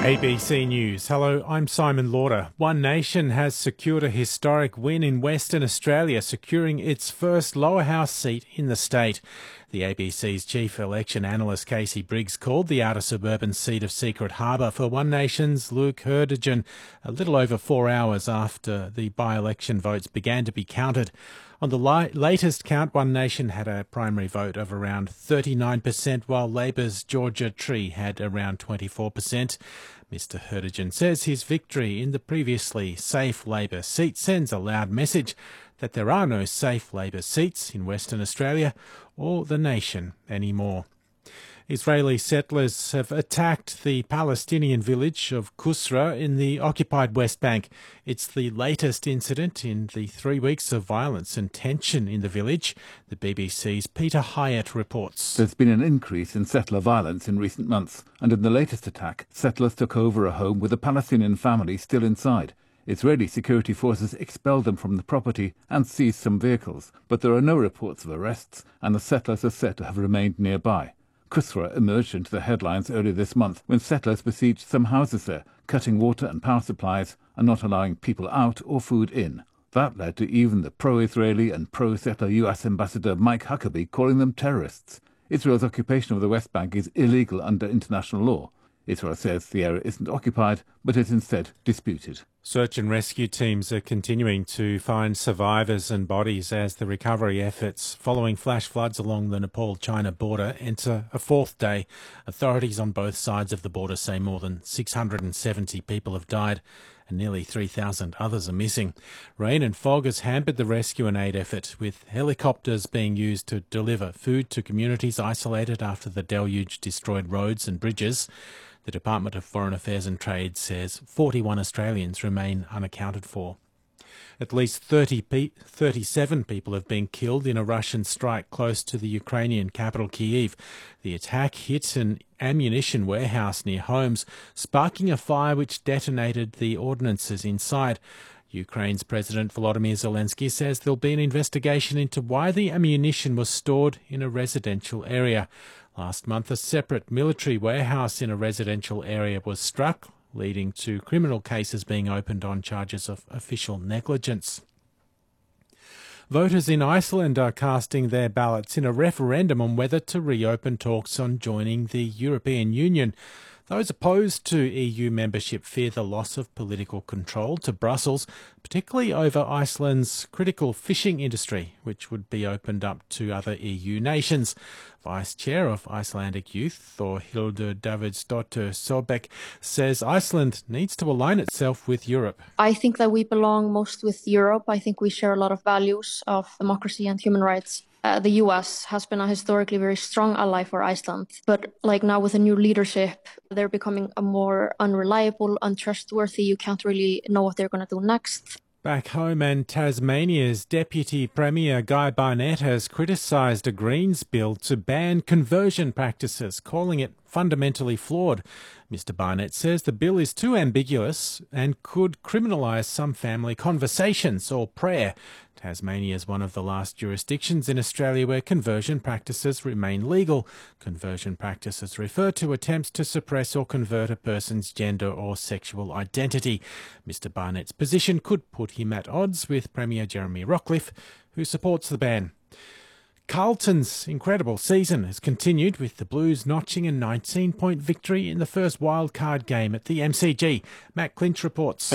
ABC News. Hello, I'm Simon Lauder. One Nation has secured a historic win in Western Australia, securing its first lower house seat in the state. The ABC's chief election analyst Casey Briggs called the outer suburban seat of Secret Harbour for One Nation's Luke Hurdigen a little over 4 hours after the by-election votes began to be counted. On the latest count, One Nation had a primary vote of around 39%, while Labor's Georgia Tree had around 24%. Mr Hurdigen says his victory in the previously safe Labor seat sends a loud message that there are no safe Labor seats in Western Australia or the nation anymore. Israeli settlers have attacked the Palestinian village of Qusra in the occupied West Bank. It's the latest incident in the 3 weeks of violence and tension in the village. The BBC's Peter Hyatt reports. There's been an increase in settler violence in recent months, and in the latest attack, settlers took over a home with a Palestinian family still inside. Israeli security forces expelled them from the property and seized some vehicles, but there are no reports of arrests, and the settlers are said to have remained nearby. Qusra emerged into the headlines earlier this month when settlers besieged some houses there, cutting water and power supplies and not allowing people out or food in. That led to even the pro-Israeli and pro-settler US Ambassador Mike Huckabee calling them terrorists. Israel's occupation of the West Bank is illegal under international law. Israel says the area isn't occupied, but is instead disputed. Search and rescue teams are continuing to find survivors and bodies as the recovery efforts following flash floods along the Nepal-China border enter a fourth day. Authorities on both sides of the border say more than 670 people have died and nearly 3,000 others are missing. Rain and fog has hampered the rescue and aid effort, with helicopters being used to deliver food to communities isolated after the deluge destroyed roads and bridges. The Department of Foreign Affairs and Trade says 41 Australians remain unaccounted for. At least 37 people have been killed in a Russian strike close to the Ukrainian capital Kyiv. The attack hit an ammunition warehouse near Homs, sparking a fire which detonated the ordnances inside. Ukraine's President Volodymyr Zelensky says there'll be an investigation into why the ammunition was stored in a residential area. Last month, a separate military warehouse in a residential area was struck, leading to criminal cases being opened on charges of official negligence. Voters in Iceland are casting their ballots in a referendum on whether to reopen talks on joining the European Union. Those opposed to EU membership fear the loss of political control to Brussels, particularly over Iceland's critical fishing industry, which would be opened up to other EU nations. Vice Chair of Icelandic Youth, Þórhildur Davidsdóttir Sobek, says Iceland needs to align itself with Europe. I think that we belong most with Europe. I think we share a lot of values of democracy and human rights. The US has been a historically very strong ally for Iceland, but now with the new leadership, they're becoming a more unreliable, untrustworthy. You can't really know what they're going to do next. Back home, and Tasmania's Deputy Premier Guy Barnett has criticised a Greens bill to ban conversion practices, calling it fundamentally flawed. Mr Barnett says the bill is too ambiguous and could criminalise some family conversations or prayer. Tasmania is one of the last jurisdictions in Australia where conversion practices remain legal. Conversion practices refer to attempts to suppress or convert a person's gender or sexual identity. Mr Barnett's position could put him at odds with Premier Jeremy Rockliff, who supports the ban. Carlton's incredible season has continued, with the Blues notching a 19-point victory in the first wildcard game at the MCG. Matt Clinch reports.